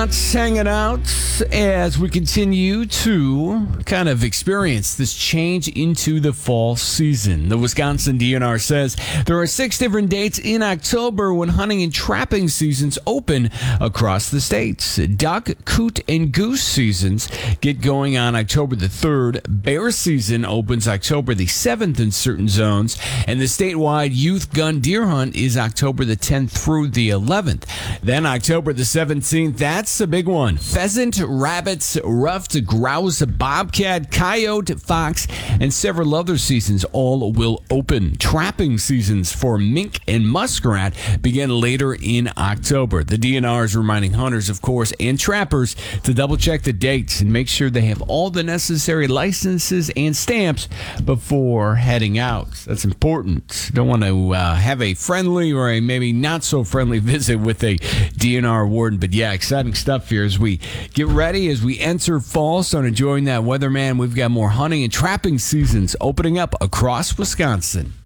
Hanging out as we continue to kind of experience this change into the fall season. The Wisconsin DNR says there are 6 different dates in October when hunting and trapping seasons open across the states. Duck, coot, and goose seasons get going on October the 3rd. Bear season opens October the 7th in certain zones. And the statewide youth gun deer hunt is October the 10th through the 11th. Then October the 17th, that's a big one. Pheasant, rabbits, ruffed grouse, bobcat, coyote, fox, and several other seasons all will open. Trapping seasons for mink and muskrat begin later in October. The DNR is reminding hunters, of course, and trappers to double check the dates and make sure they have all the necessary licenses and stamps before heading out. That's important. Don't want to have a friendly or a maybe not so friendly visit with a DNR warden. But yeah, exciting stuff here as we get ready, as we enter fall. Start enjoying that weather, man. We've got more hunting and trapping seasons opening up across Wisconsin.